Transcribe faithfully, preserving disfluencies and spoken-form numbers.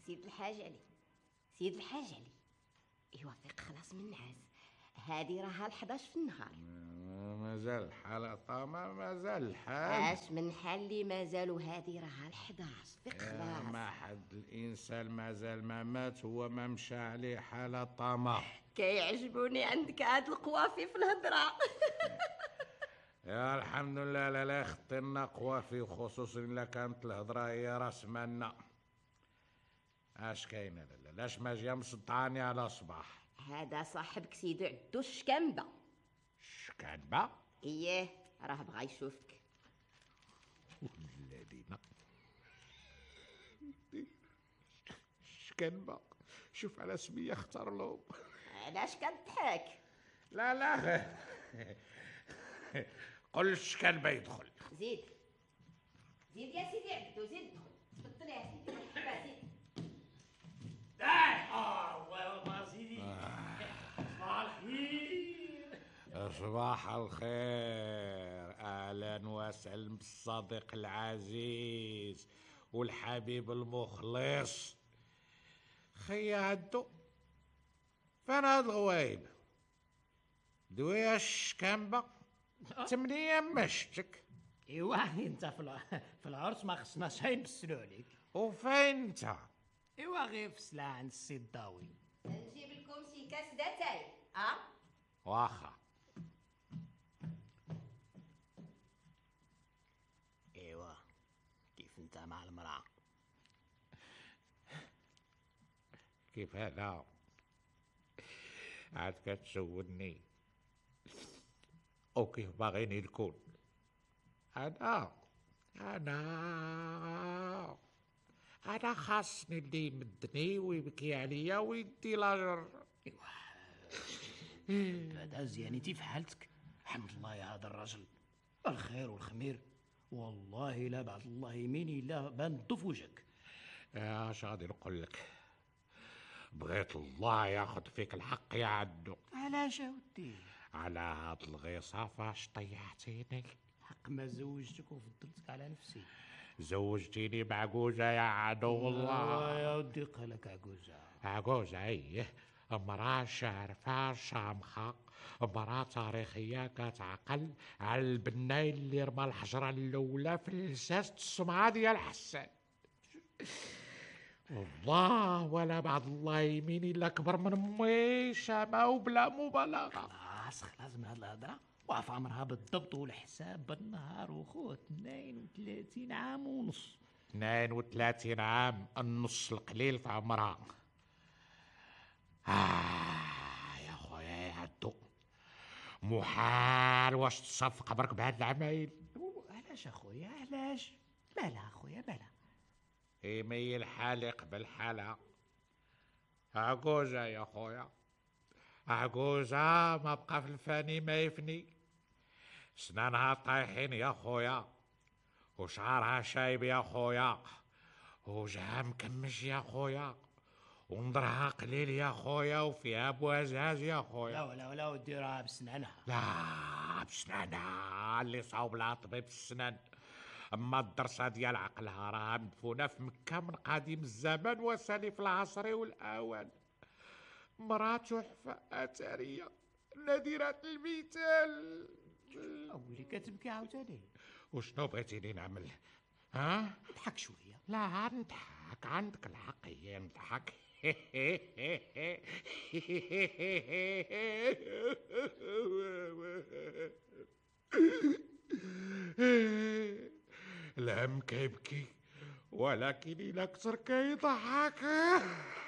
سيد الحاج علي، سيد الحاج علي، ايوا ثق خلاص من النعاس، هادي راها الحداش في النهار. مازال الحال طامة، مازال الحال. اش من حال اللي مازالوا، هادي راها الحداش، ثق خلاص. ما حد الانسان مازال ما مات هو ما مشى عليه حالة طامة. كيعجبوني عندك هاد القوافي في الهضره. يا الحمد لله، لا لا خطينا قوافي، خصوصا الا كانت الهضره هي راس مالنا. اش كاينه؟ لا لاش ما جا مصدعاني على صباح. هذا صاحبك سيدو عدو الشكنبه. الشكنبه؟ اييه راه بغا يشوفك. ولادينا الشكنبه، شوف على سميه اختار لهم. علاش كتضحك؟ لا لا قل الشكنبه يدخل. زيد زيد يا سيدي عبدو، زيد دخل، تبطل يا سيدي مرحبا زيد. اه والله سيدي. صباح الخير. صباح الخير، اهلا وسهلا بالصديق العزيز والحبيب المخلص. خي عدو، فين هاد الغوايب؟ دويا الشكنبه تمنية مشتك. ايوا انت في في العرس ما خصناش نبسلو عليك. وفين انت؟ ايوا غير في سلعة عند السي الضاوي. نجيب لكم شي كاس داتاي. اه واخا. ايوا كيف انت مع المرأة؟ كيف هذا؟ عاد كتسولني وكيف باغيني نكون؟ انا انا انا خاصني اللي يمدني ويبكي عليا ويدي لاجر. هذا زيانتي في حالتك. الحمد لله يا هذا الرجل، الخير والخمير، والله لا بعد الله يميني الا بان الضو في وجهك. يا اش غادي نقول لك؟ بغيت الله ياخذ فيك الحق يا عدو. علاش اودي؟ على هاد الغيصه فاش طيحتيني. حق ما زوجتك وفضلتك على نفسي. زوجتيني بعجوزه يا عدو الله. يا ودي قالك عجوزه. عجوزه ايه، امرأة شارفة شامخة، امرأة تاريخية كتعقل على البناي اللي رمى الحجرة الأولى في لساس السمعة ديال حسان. والله ولا بعد الله يميني الا كبر من امي شامة وبلا مبالغة. خلاص خلاص من هاد الهضره، وعف عمرها بالضبط والحساب بالنهار وخوه اثنين وثلاثين عام ونص. اثنين وثلاثين عام، النص القليل في عمرها. آه يا خويا يا عدو، محال واش تصف قبرك بهاد العمايل. علاش اخويا علاش؟ بلا اخويا بلا. يميل حالق بالحالة. عجوزة يا خويا، عجوزة ما بقى في الفاني ما يفني. سنانها طايحين يا خويا، وشعرها شايب يا خويا، وجهها مكمش يا خويا، ونظرها قليل يا خويا، وفيها بوازاز يا خويا. لا ولا ولا ودي راها بسنانها. لا بسنانها اللي صاوب لها طبيب السنان. اما الدرسه ديال عقلها راها مدفونه في مكه من قديم الزمان وسالف العصر والاوان. مراه تحفه اثريه نادره المثال. اولي كتبكي عاوتاني. وشنو بغيتيني نعمل؟ ها؟ اضحك شويه. لا نضحك، عندك الحق هي نضحك. الهم كيبكي ولكن إلا كثر كيضحك.